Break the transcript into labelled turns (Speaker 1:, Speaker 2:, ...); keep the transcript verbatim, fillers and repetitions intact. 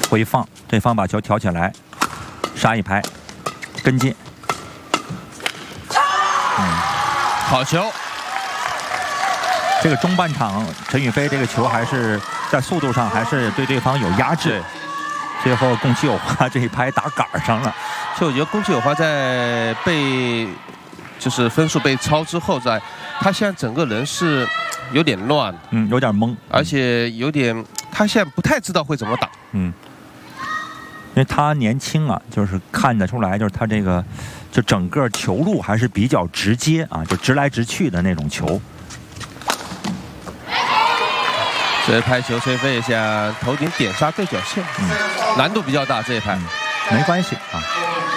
Speaker 1: 回放，对方把球挑起来，杀一拍，跟进。嗯，
Speaker 2: 好球。
Speaker 1: 这个中半场，陈雨菲这个球还是在速度上还是对对方有压制。最后宫崎有花这一拍打杆上了。
Speaker 2: 其实我觉得宫崎有花在被就是分数被超之后，在他现在整个人是有点乱，
Speaker 1: 嗯，有点懵，
Speaker 2: 而且有点他现在不太知道会怎么打。
Speaker 1: 嗯，因为他年轻啊，就是看得出来，就是他这个就整个球路还是比较直接啊，就直来直去的那种球。
Speaker 2: 这一拍球吹飞一下，头顶点杀对角线，嗯，难度比较大这一拍，
Speaker 1: 嗯，没关系啊。